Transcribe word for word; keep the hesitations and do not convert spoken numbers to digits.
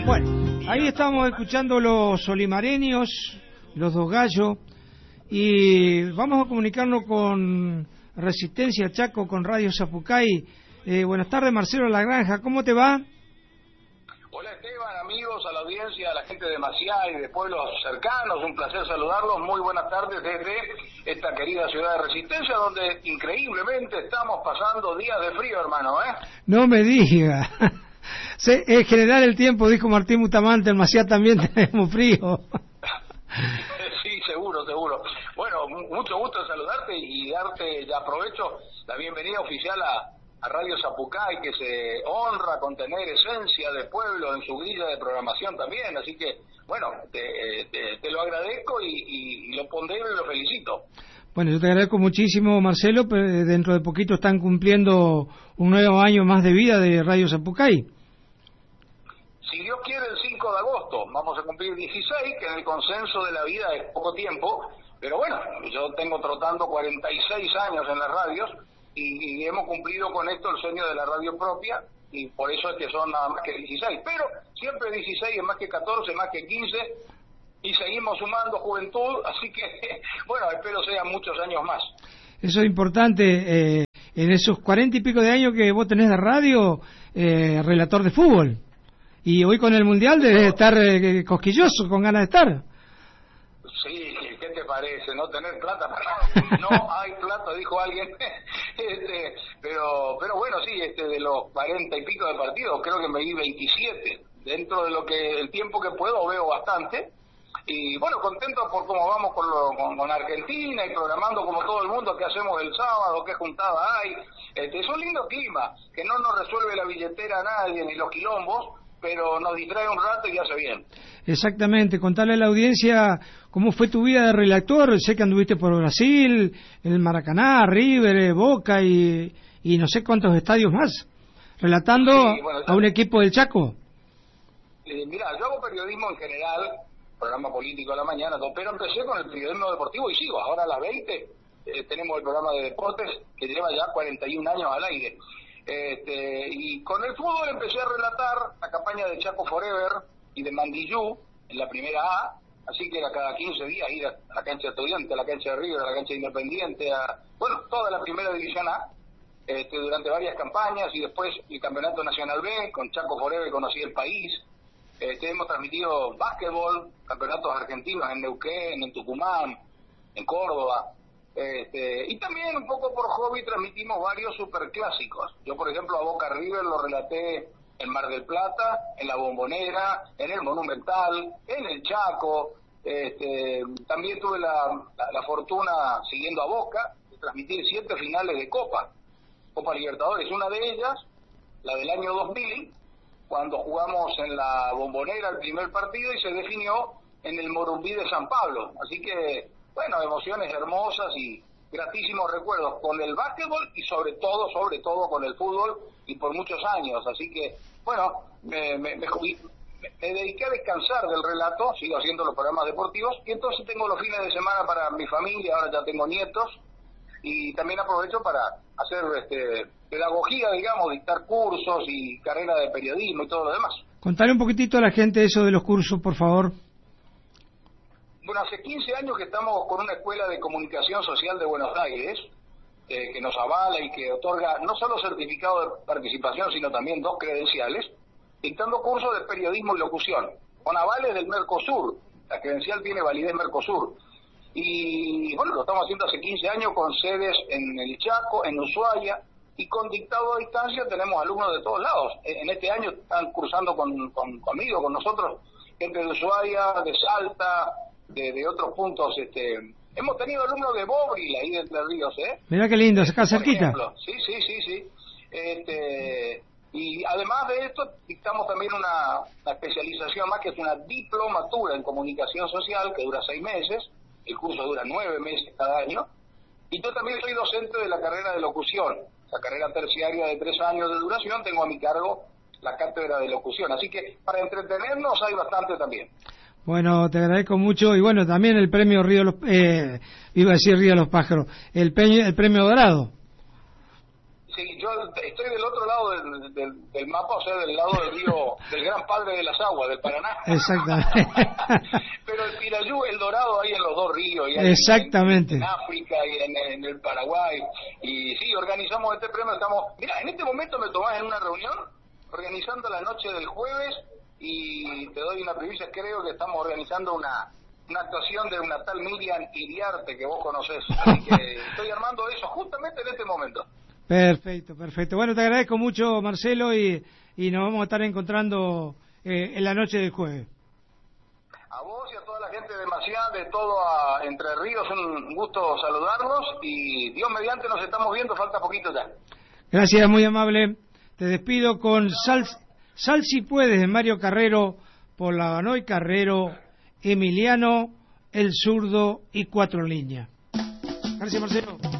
Bueno, ahí estamos escuchando los olimareños, los dos gallos, y vamos a comunicarnos con Resistencia Chaco, con Radio Zapucay. Eh, buenas tardes, Marcelo Lagranja, ¿cómo te va? Hola Esteban, amigos, a la audiencia, a la gente de Maciá y de pueblos cercanos, un placer saludarlos, muy buenas tardes desde esta querida ciudad de Resistencia, donde increíblemente estamos pasando días de frío, hermano, ¿eh? No me diga. En general el tiempo, dijo Martín Mutamante, en Maciá también tenemos frío. Sí, seguro, seguro. Bueno, mucho gusto en saludarte y darte, ya aprovecho, la bienvenida oficial a, a Radio Zapucay, que se honra con tener esencia de pueblo en su grilla de programación también, así que, bueno, te, te, te lo agradezco y, y, y lo pondero y lo felicito. Bueno, yo te agradezco muchísimo, Marcelo, pero dentro de poquito están cumpliendo un nuevo año más de vida de Radio Zapucay. Si Dios quiere, el cinco de agosto vamos a cumplir dieciséis, que en el consenso de la vida es poco tiempo, pero bueno, yo tengo trotando cuarenta y seis años en las radios y, y hemos cumplido con esto el sueño de la radio propia, y por eso es que son nada más que dieciséis, pero siempre dieciséis es más que catorce, más que quince, y seguimos sumando juventud, así que, bueno, espero sean muchos años más. Eso es importante, eh, en esos cuarenta y pico de años que vos tenés de radio, eh, relator de fútbol. Y hoy con el Mundial debes estar eh, cosquilloso, con ganas de estar. Sí, ¿qué te parece? No tener plata para... No hay plata, dijo alguien. este, pero pero bueno, sí, este de los cuarenta y pico de partidos, creo que me di veintisiete. Dentro de lo que el tiempo que puedo veo bastante. Y bueno, contento por cómo vamos con, lo, con, con Argentina y programando como todo el mundo qué hacemos el sábado, qué juntada hay. Este, es un lindo clima, que no nos resuelve la billetera a nadie ni los quilombos, pero nos distrae un rato y hace bien. Exactamente, contarle a la audiencia cómo fue tu vida de relator. Sé que anduviste por Brasil, en el Maracaná, River, Boca y, y no sé cuántos estadios más, relatando sí, bueno, a un equipo del Chaco. Eh, mira, yo hago periodismo en general, programa político a la mañana, pero empecé con el periodismo deportivo y sigo. Ahora a las veinte eh, tenemos el programa de deportes que lleva ya cuarenta y un años al aire. Este, y con el fútbol empecé a relatar la campaña de Chaco Forever y de Mandillú en la primera A, así que era cada quince días ir a la cancha de Estudiantes, a la cancha de River, a la cancha de Independiente, a, bueno, toda la primera división A, este, durante varias campañas, y después el Campeonato Nacional B, con Chaco Forever conocí el país. Este, hemos transmitido básquetbol, campeonatos argentinos en Neuquén, en Tucumán, en Córdoba. Este, y también un poco por hobby transmitimos varios superclásicos. Yo, por ejemplo, a Boca River lo relaté en Mar del Plata, en la Bombonera, en el Monumental, en el Chaco. Este, también tuve la, la, la fortuna, siguiendo a Boca, de transmitir siete finales de Copa, Copa Libertadores. Una de ellas, la del año dos mil, cuando jugamos en la Bombonera el primer partido y se definió en el Morumbí de San Pablo. Así que, bueno, emociones hermosas y gratísimos recuerdos con el básquetbol y sobre todo, sobre todo con el fútbol y por muchos años. Así que, bueno, me, me, me, me dediqué a descansar del relato, sigo haciendo los programas deportivos y entonces tengo los fines de semana para mi familia, ahora ya tengo nietos y también aprovecho para hacer este, pedagogía, digamos, dictar cursos y carrera de periodismo y todo lo demás. Contale un poquitito a la gente eso de los cursos, por favor. Bueno, hace quince años que estamos con una escuela de comunicación social de Buenos Aires, eh, que nos avala y que otorga no solo certificado de participación, sino también dos credenciales, dictando cursos de periodismo y locución, con avales del Mercosur. La credencial tiene validez Mercosur. Y bueno, lo estamos haciendo hace quince años con sedes en el Chaco, en Ushuaia, y con dictado a distancia tenemos alumnos de todos lados. En este año están cursando con, con, conmigo, con nosotros, gente de Ushuaia, de Salta, De, de otros puntos. Este hemos tenido alumnos de Bobril ahí de Entre Ríos, ¿eh? Mirá qué lindo, acá cerquita. Sí, sí, sí, sí. Este, y además de esto, dictamos también una, una especialización más, que es una diplomatura en comunicación social, que dura seis meses, el curso dura nueve meses cada año, y yo también soy docente de la carrera de locución, la carrera terciaria de tres años de duración, tengo a mi cargo la cátedra de locución, así que para entretenernos hay bastante también. Bueno, te agradezco mucho, y bueno, también el premio Río de los, eh, iba a decir Río de los Pájaros, el premio, el premio Dorado. Sí, yo estoy del otro lado del, del, del mapa, o sea, del lado del río, del gran padre de las aguas, del Paraná. Exactamente. Pero el Pirayú, el Dorado, ahí en los dos ríos. Y Exactamente. En, en África y en, en el Paraguay. Y sí, organizamos este premio, estamos... Mira, en este momento me tomás en una reunión, organizando la noche del jueves, y te doy una primicia, creo que estamos organizando una... una actuación de una tal Miriam Iriarte que vos conocés. Así que estoy armando eso justamente en este momento. Perfecto, perfecto. Bueno, te agradezco mucho, Marcelo, y, y nos vamos a estar encontrando eh, en la noche del jueves. A vos y a toda la gente de Maciá, de todo a Entre Ríos, un gusto saludarlos, y Dios mediante nos estamos viendo, falta poquito ya. Gracias, muy amable. Te despido con Sal, Sal si puedes, de Mario Carrero, por la Banoy Carrero, Emiliano, El Zurdo y Cuatro Líneas. Gracias, Marcelo.